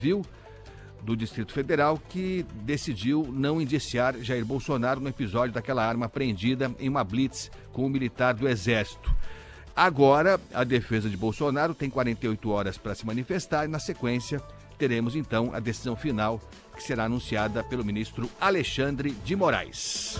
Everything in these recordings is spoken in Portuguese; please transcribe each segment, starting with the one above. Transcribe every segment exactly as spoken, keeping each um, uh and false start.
Civil do Distrito Federal, que decidiu não indiciar Jair Bolsonaro no episódio daquela arma apreendida em uma blitz com um militar do Exército. Agora, a defesa de Bolsonaro tem quarenta e oito horas para se manifestar e, na sequência, teremos então a decisão final, que será anunciada pelo ministro Alexandre de Moraes.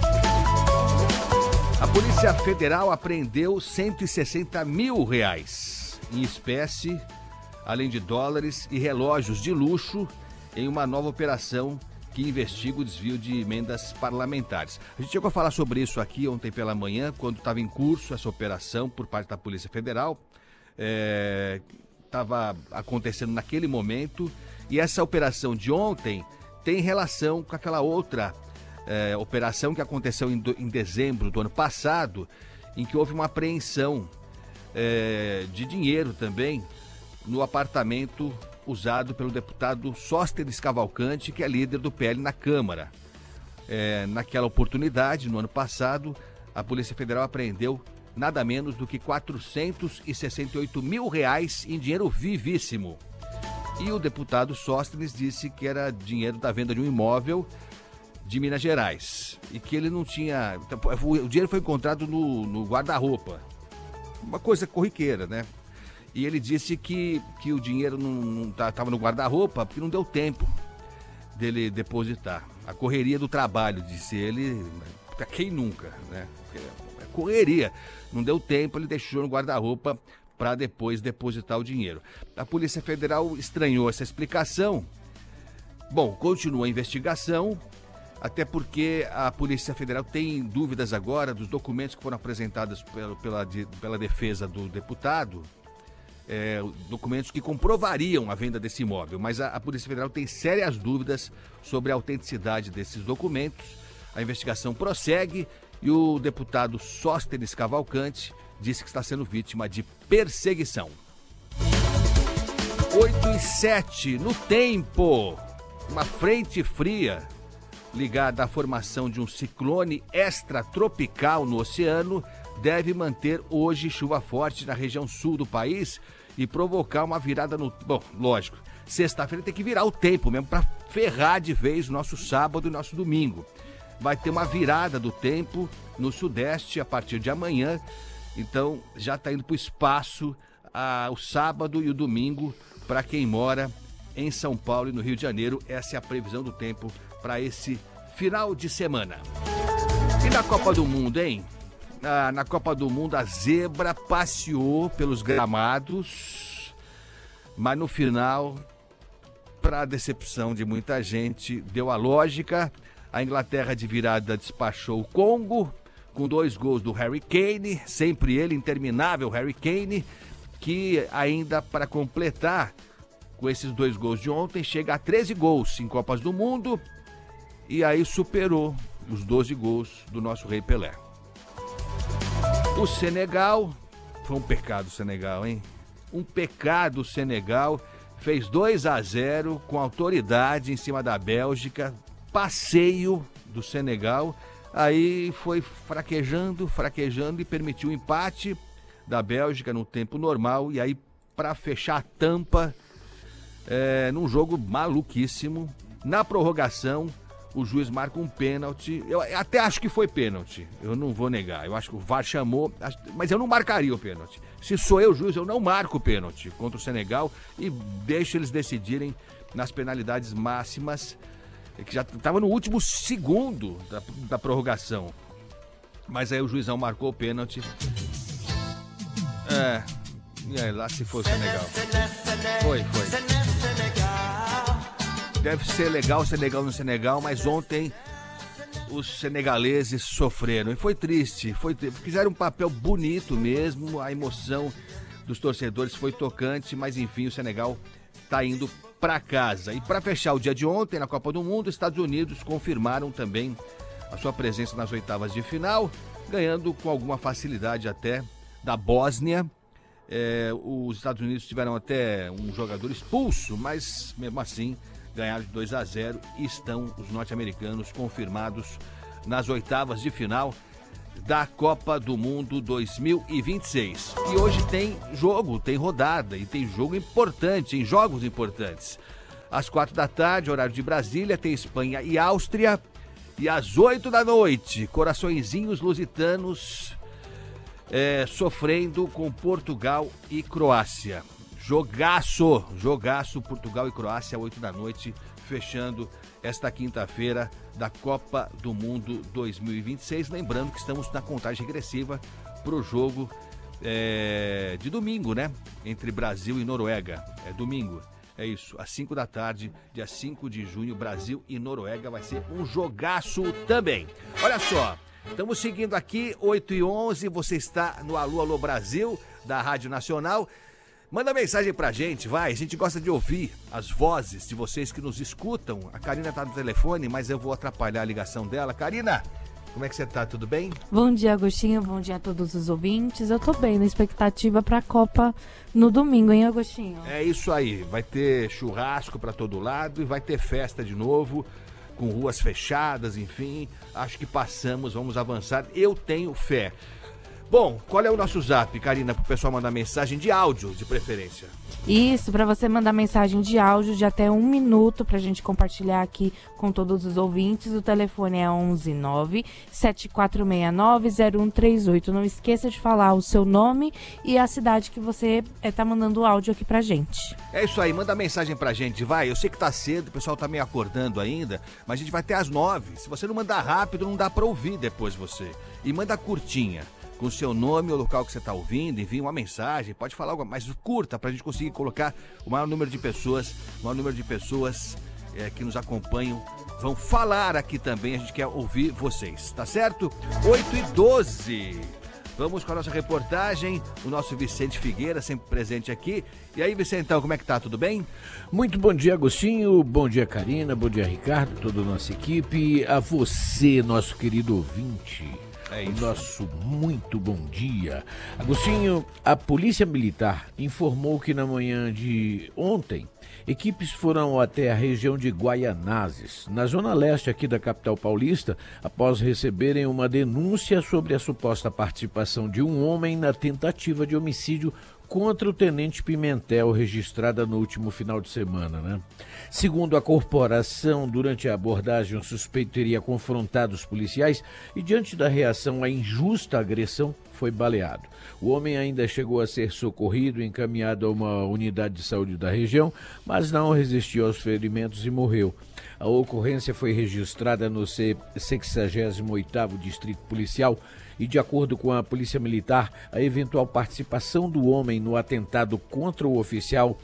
A Polícia Federal apreendeu cento e sessenta mil reais em espécie, além de dólares e relógios de luxo, em uma nova operação que investiga o desvio de emendas parlamentares. A gente chegou a falar sobre isso aqui ontem pela manhã, quando estava em curso essa operação por parte da Polícia Federal. Estava é, acontecendo naquele momento, e essa operação de ontem tem relação com aquela outra é, operação que aconteceu em, do, em dezembro do ano passado, em que houve uma apreensão é, de dinheiro também no apartamento usado pelo deputado Sóstenes Cavalcante, que é líder do P L na Câmara. É, naquela oportunidade, no ano passado, a Polícia Federal apreendeu nada menos do que quatrocentos e sessenta e oito mil reais em dinheiro vivíssimo. E o deputado Sóstenes disse que era dinheiro da venda de um imóvel de Minas Gerais e que ele não tinha... O dinheiro foi encontrado no, no guarda-roupa. Uma coisa corriqueira, né? E ele disse que, que o dinheiro não estava no guarda-roupa porque não deu tempo dele depositar. A correria do trabalho, disse ele, para quem nunca, né? É correria. Não deu tempo, ele deixou no guarda-roupa para depois depositar o dinheiro. A Polícia Federal estranhou essa explicação. Bom, continua a investigação, até porque a Polícia Federal tem dúvidas agora dos documentos que foram apresentados pela, pela, pela defesa do deputado. É, documentos que comprovariam a venda desse imóvel, mas a, a Polícia Federal tem sérias dúvidas sobre a autenticidade desses documentos. A investigação prossegue e o deputado Sóstenes Cavalcante disse que está sendo vítima de perseguição. oito e sete, no tempo, uma frente fria ligada à formação de um ciclone extratropical no oceano deve manter hoje chuva forte na região sul do país e provocar uma virada no... Bom, lógico, sexta-feira tem que virar o tempo mesmo para ferrar de vez o nosso sábado e nosso domingo. Vai ter uma virada do tempo no sudeste a partir de amanhã, então já está indo para o espaço ah, o sábado e o domingo para quem mora em São Paulo e no Rio de Janeiro. Essa é a previsão do tempo para esse final de semana. E na Copa do Mundo, hein? Ah, na Copa do Mundo, a zebra passeou pelos gramados, mas no final, para a decepção de muita gente, deu a lógica. A Inglaterra de virada despachou o Congo, com dois gols do Harry Kane, sempre ele, interminável Harry Kane, que ainda para completar com esses dois gols de ontem, chega a treze gols em Copas do Mundo, e aí superou os doze gols do nosso Rei Pelé. O Senegal, foi um pecado o Senegal, hein? Um pecado o Senegal, fez dois a zero com autoridade em cima da Bélgica, passeio do Senegal, aí foi fraquejando, fraquejando e permitiu o empate da Bélgica no tempo normal, e aí para fechar a tampa, é, num jogo maluquíssimo, na prorrogação, o juiz marca um pênalti. Eu até acho que foi pênalti, eu não vou negar. Eu acho que o V A R chamou, mas eu não marcaria o pênalti. Se sou eu juiz, eu não marco o pênalti contra o Senegal e deixo eles decidirem nas penalidades máximas, que já estava no último segundo da, da prorrogação. Mas aí o juizão marcou o pênalti. É, e aí lá se foi o Senegal. Foi, foi. Deve ser legal ser legal no Senegal, mas ontem os senegaleses sofreram. E foi triste, foi triste. Fizeram um papel bonito mesmo, a emoção dos torcedores foi tocante, mas enfim, o Senegal está indo para casa. E para fechar o dia de ontem, na Copa do Mundo, os Estados Unidos confirmaram também a sua presença nas oitavas de final, ganhando com alguma facilidade até da Bósnia. É, os Estados Unidos tiveram até um jogador expulso, mas mesmo assim ganharam de dois a zero e estão os norte-americanos confirmados nas oitavas de final da Copa do Mundo dois mil e vinte e seis. E hoje tem jogo, tem rodada e tem jogo importante, em jogos importantes. Às quatro da tarde, horário de Brasília, tem Espanha e Áustria. E às oito da noite, coraçõezinhos lusitanos é, sofrendo com Portugal e Croácia. Jogaço, jogaço, Portugal e Croácia, oito da noite, fechando esta quinta-feira da Copa do Mundo dois mil e vinte e seis. Lembrando que estamos na contagem regressiva para o jogo é, de domingo, né? Entre Brasil e Noruega. É domingo. É isso, às cinco da tarde, dia cinco de junho, Brasil e Noruega, vai ser um jogaço também. Olha só, estamos seguindo aqui, oito e onze, você está no Alô, Alô Brasil, da Rádio Nacional. Manda mensagem pra gente, vai, a gente gosta de ouvir as vozes de vocês que nos escutam. A Karina tá no telefone, mas eu vou atrapalhar a ligação dela. Karina, como é que você tá, tudo bem? Bom dia, Agostinho, bom dia a todos os ouvintes. Eu tô bem, na expectativa pra Copa no domingo, hein, Agostinho? É isso aí, vai ter churrasco pra todo lado e vai ter festa de novo, com ruas fechadas, enfim. Acho que passamos, vamos avançar, eu tenho fé. Bom, qual é o nosso zap, Karina, pro pessoal mandar mensagem de áudio, de preferência? Isso, para você mandar mensagem de áudio de até um minuto pra gente compartilhar aqui com todos os ouvintes. O telefone é onze nove sete quatro seis nove zero um três oito. Não esqueça de falar o seu nome e a cidade que você é, tá mandando o áudio aqui pra gente. É isso aí, manda mensagem pra gente, vai. Eu sei que tá cedo, o pessoal tá meio acordando ainda, mas a gente vai até às nove. Se você não mandar rápido, não dá pra ouvir depois você. E manda curtinha, com o seu nome, o local que você está ouvindo, envie uma mensagem, pode falar algo mais curta para a gente conseguir colocar o maior número de pessoas, o maior número de pessoas é, que nos acompanham, vão falar aqui também, a gente quer ouvir vocês, tá certo? oito e doze, vamos com a nossa reportagem, o nosso Vicente Figueira, sempre presente aqui. E aí, Vicentão, como é que tá? Tudo bem? Muito bom dia, Agostinho, bom dia, Karina, bom dia, Ricardo, toda a nossa equipe, a você, nosso querido ouvinte. É isso. Nosso muito bom dia. Agostinho, a Polícia Militar informou que na manhã de ontem, equipes foram até a região de Guaianazes, na zona leste aqui da capital paulista, após receberem uma denúncia sobre a suposta participação de um homem na tentativa de homicídio contra o tenente Pimentel, registrada no último final de semana, né? Segundo a corporação, durante a abordagem, o suspeito teria confrontado os policiais e, diante da reação à injusta agressão, foi baleado. O homem ainda chegou a ser socorrido e encaminhado a uma unidade de saúde da região, mas não resistiu aos ferimentos e morreu. A ocorrência foi registrada no sexagésimo oitavo Distrito Policial e, de acordo com a Polícia Militar, a eventual participação do homem no atentado contra o oficial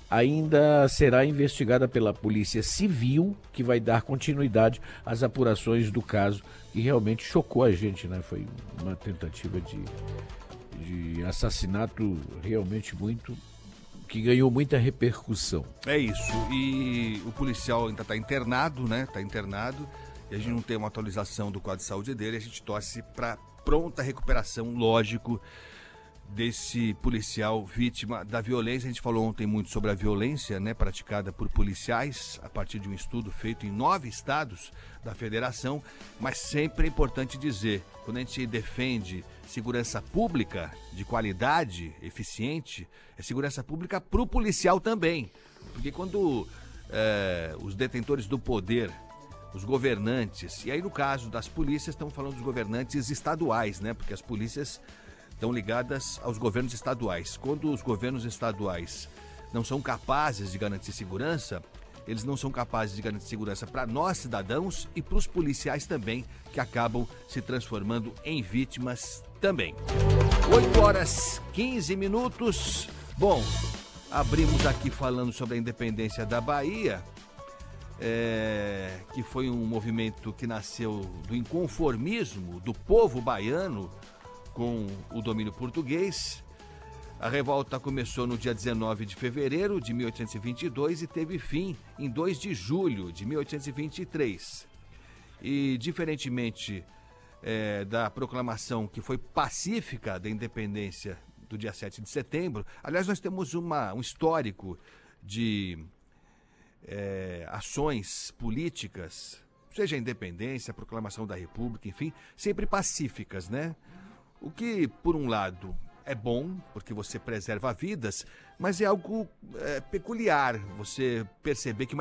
ainda será investigada pela Polícia Civil, que vai dar continuidade às apurações do caso, que realmente chocou a gente, né? Foi uma tentativa de, de assassinato realmente muito... que ganhou muita repercussão. É isso, e o policial ainda está internado, né? Está internado, e a gente não tem uma atualização do quadro de saúde dele, a gente torce para pronta recuperação, lógico, desse policial vítima da violência. A gente falou ontem muito sobre a violência, né, praticada por policiais, a partir de um estudo feito em nove estados da federação, mas sempre é importante dizer, quando a gente defende segurança pública de qualidade, eficiente, é segurança pública para o policial também, porque quando é, os detentores do poder, os governantes, e aí no caso das polícias estamos falando dos governantes estaduais, né, porque as polícias estão ligadas aos governos estaduais. Quando os governos estaduais não são capazes de garantir segurança, eles não são capazes de garantir segurança para nós, cidadãos, e para os policiais também, que acabam se transformando em vítimas também. oito horas e quinze minutos. Bom, abrimos aqui falando sobre a independência da Bahia, é, que foi um movimento que nasceu do inconformismo do povo baiano com o domínio português. A revolta começou no dia dezenove de fevereiro de mil oitocentos e vinte e dois e teve fim em dois de julho de mil oitocentos e vinte e três. E, diferentemente é, da proclamação que foi pacífica da independência do dia sete de setembro, aliás, nós temos uma, um histórico de é, ações políticas, seja a independência, a proclamação da República, enfim, sempre pacíficas, né? O que, por um lado, é bom, porque você preserva vidas, mas é algo é, peculiar você perceber que uma